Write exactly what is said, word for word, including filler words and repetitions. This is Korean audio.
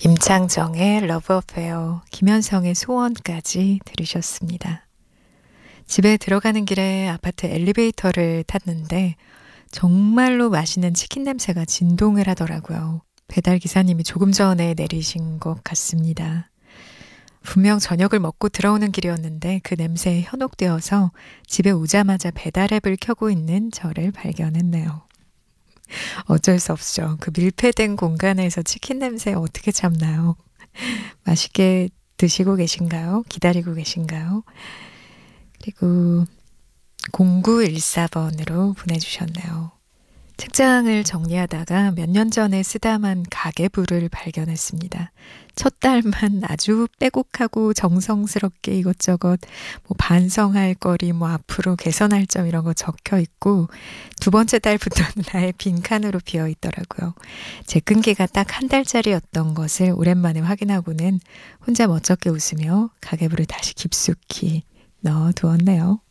임창정의 러브 어페어, 김현성의 소원까지 들으셨습니다. 집에 들어가는 길에 아파트 엘리베이터를 탔는데 정말로 맛있는 치킨 냄새가 진동을 하더라고요. 배달 기사님이 조금 전에 내리신 것 같습니다. 분명 저녁을 먹고 들어오는 길이었는데 그 냄새에 현혹되어서 집에 오자마자 배달 앱을 켜고 있는 저를 발견했네요. 어쩔 수 없죠. 그 밀폐된 공간에서 치킨 냄새 어떻게 참나요? 맛있게 드시고 계신가요? 기다리고 계신가요? 그리고 공구일사 번으로 보내주셨네요. 책장을 정리하다가 몇 년 전에 쓰다만 가계부를 발견했습니다. 첫 달만 아주 빼곡하고 정성스럽게 이것저것 뭐 반성할 거리, 뭐 앞으로 개선할 점 이런 거 적혀 있고 두 번째 달부터는 아예 빈칸으로 비어 있더라고요. 제 끈기가 딱 한 달짜리였던 것을 오랜만에 확인하고는 혼자 멋쩍게 웃으며 가계부를 다시 깊숙이 넣어두었네요.